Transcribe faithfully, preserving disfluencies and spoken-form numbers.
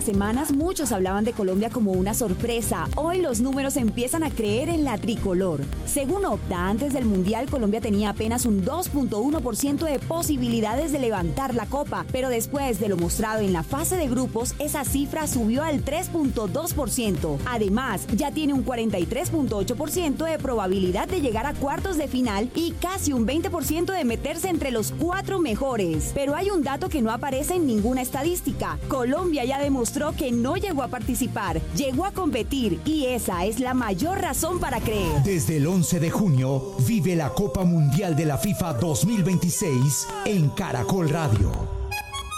últimas semanas muchos hablaban de Colombia como una sorpresa. Hoy los números empiezan a creer en la tricolor. Según Opta, antes del Mundial Colombia tenía apenas un dos punto uno por ciento de posibilidades de levantar la copa, pero después de lo mostrado en la fase de grupos, esa cifra subió al tres punto dos por ciento. Además, ya tiene un cuarenta y tres punto ocho por ciento de probabilidad de llegar a cuartos de final y casi un veinte por ciento de meterse entre los cuatro mejores. Pero hay un dato que no aparece en ninguna estadística. Colombia ya demostró que no llegó a participar, llegó a competir y esa es la mayor razón para creer. Desde el once de junio, vive la Copa Mundial de la FIFA dos mil veintiséis en Caracol Radio.